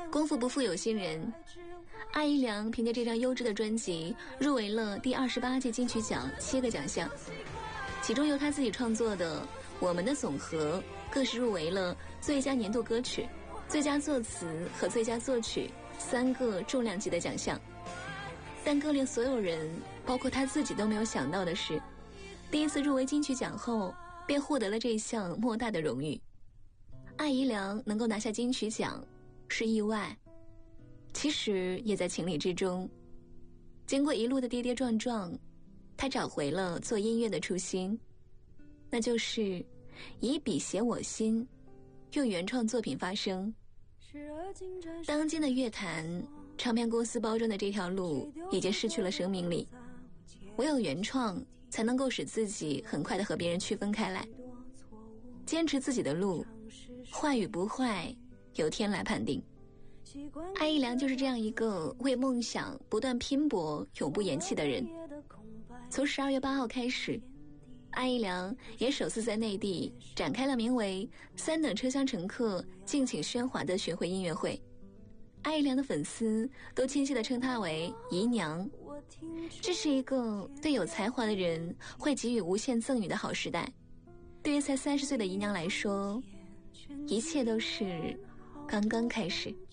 功夫不负有心人，艾怡良凭借这张优质的专辑入围了第28届金曲奖7个奖项，其中由他自己创作的《我们的总和》更是入围了最佳年度歌曲、最佳作词和最佳作曲3个重量级的奖项。但更令所有人包括他自己都没有想到的是，第一次入围金曲奖后便获得了这项莫大的荣誉。艾怡良能够拿下金曲奖是意外，其实也在情理之中。经过一路的跌跌撞撞，他找回了做音乐的初心，那就是以笔写我心，用原创作品发声。当今的乐坛，唱片公司包装的这条路已经失去了生命力，唯有原创才能够使自己很快地和别人区分开来。坚持自己的路，坏与不坏由天来判定。艾怡良就是这样一个为梦想不断拼搏永不言弃的人。从12月8号开始，艾怡良也首次在内地展开了名为3等车厢乘客敬请喧哗的巡回音乐会。艾怡良的粉丝都亲切地称她为姨娘，这是一个对有才华的人会给予无限赠予的好时代。对于才30岁的姨娘来说，一切都是刚刚开始。